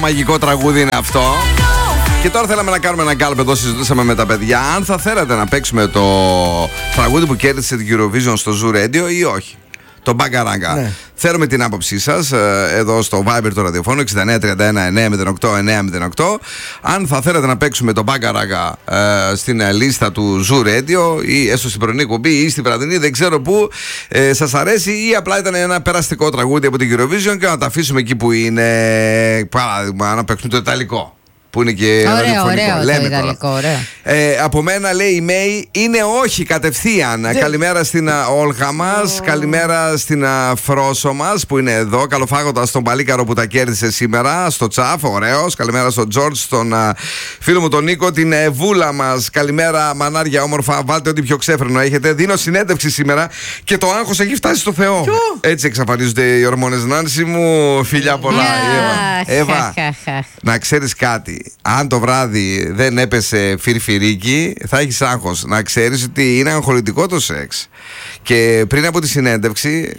Μαγικό τραγούδι είναι αυτό. Και τώρα θέλαμε να κάνουμε ένα γκάλπ εδώ, συζητούσαμε με τα παιδιά αν θα θέλατε να παίξουμε το τραγούδι που κέρδισε την Eurovision στο Zoo Radio ή όχι. Το Bagga Ragga. Ναι. Θέλουμε την άποψή σας εδώ στο Viber του ραδιοφώνου 6931-908-908. Αν θα θέλετε να παίξουμε το Bagga Ragga στην λίστα του Zoo Radio ή έστω στην πρωινή εκπομπή ή στην βραδινή, δεν ξέρω πού σας αρέσει, ή απλά ήταν ένα περαστικό τραγούδι από την Eurovision και να τα αφήσουμε εκεί που είναι. Παράδειγμα, να παίξουμε το Ιταλικό. Που είναι και ωραίο, λέμε το ιταλικό, ωραίο. Από μένα, λέει η Μέη, είναι όχι κατευθείαν. Καλημέρα στην Όλγα μας, καλημέρα στην Φρόσο μας που είναι εδώ. Καλοφάγοντας τον Παλίκαρο που τα κέρδισε σήμερα στο Τσαφ, ωραίος. Καλημέρα στον Τζόρτζ, στον φίλο μου τον Νίκο, την Βούλα μας. Καλημέρα, μανάρια όμορφα. Βάλτε ό,τι πιο ξέφρενο έχετε. Δίνω συνέντευξη σήμερα και το άγχος έχει φτάσει στο Θεό. Έτσι εξαφανίζονται οι ορμόνες. Νάνση μου, φιλιά πολλά. Εύα, να ξέρεις κάτι. Αν το βράδυ δεν έπεσε φιρφιρίκι, θα έχεις άγχος. Να ξέρεις ότι είναι αγχολητικό το σεξ. Και πριν από τη συνέντευξη,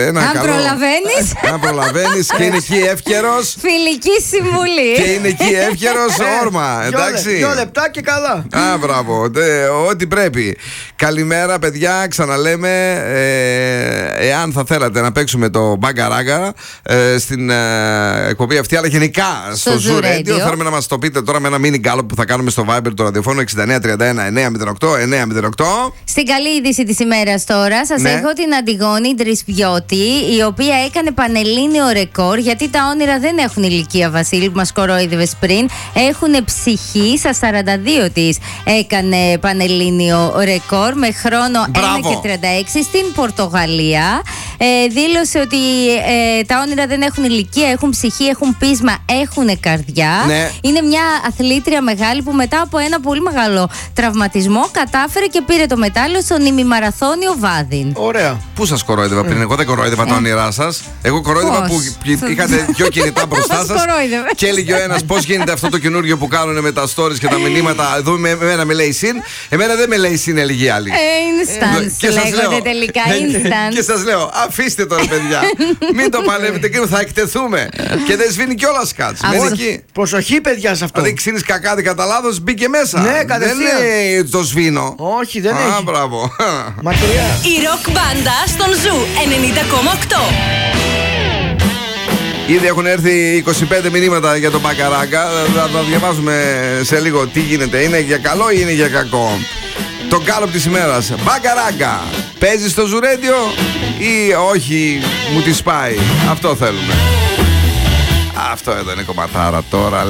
αν προλαβαίνεις και είναι εκεί εύκαιρος. Φιλική συμβουλή. Και είναι εκεί εύκαιρος όρμα. Εντάξει. 2 λεπτά και καλά. Μπράβο. Ό,τι πρέπει. Καλημέρα, παιδιά. Ξαναλέμε, εάν θα θέλατε να παίξουμε το Bagga Ragga στην εκπομπή αυτή, αλλά γενικά στο Zoo Radio, θέλουμε να μας το πείτε τώρα με ένα mini γκάλωπ που θα κάνουμε στο Viber του ραδιοφώνου 6931-908-908. Στην καλή είδηση της ημέρας τώρα, σας έχω την Αντιγόνη Ντρισπιώτη, η οποία έκανε πανελλήνιο ρεκόρ, γιατί τα όνειρα δεν έχουν ηλικία, Βασίλη, που μας κορόιδευες πριν. Έχουν ψυχή. Στα 42 της έκανε πανελλήνιο ρεκόρ με χρόνο 1:36 στην Πορτογαλία. Δήλωσε ότι τα όνειρα δεν έχουν ηλικία, έχουν ψυχή, έχουν πείσμα, έχουν καρδιά. Ναι. Είναι μια αθλήτρια μεγάλη που μετά από ένα πολύ μεγάλο τραυματισμό κατάφερε και πήρε το μετάλλιο στον ημιμαραθώνιο Βάδιν. Ωραία. Πού σας κορόιδευα πριν? Εγώ δεν κορόιδευα τα όνειρά σας. Εγώ κορόιδευα που είχατε 2 κινητά μπροστά σας και έλεγε ο ένας πώς γίνεται αυτό το καινούργιο που κάνουν με τα stories και τα μηνύματα. Εδώ εμένα με λέει συν, εμένα δεν με λέει συν, έλεγε η άλλη. Instance λέγονται τελικά. Instant. Και σας λέω, αφήστε τώρα, παιδιά. Μην το παλεύετε και θα εκτεθούμε. Και δεν σβήνει κιόλας κάτσε. Προσοχή, παιδιά, σε αυτό. Δεν ξύνεις κακάδι κατά λάθος, μπήκε μέσα. Ναι, κατευθείαν. Δεν λέει το σβήνω. Όχι, δεν έχει. Μπράβο. Μακριά. Η ροκ μπάντα στον Ζου 90,8. Ήδη έχουν έρθει 25 μηνύματα για τον Bagga Ragga. Θα τα διαβάζουμε σε λίγο τι γίνεται. Είναι για καλό ή είναι για κακό? Το γκάλωπ της ημέρας. Bagga Ragga. Παίζει στο Zoo Radio ή όχι, μου τη σπάει? Αυτό θέλουμε. Αυτό εδώ είναι κομματάρα τώρα.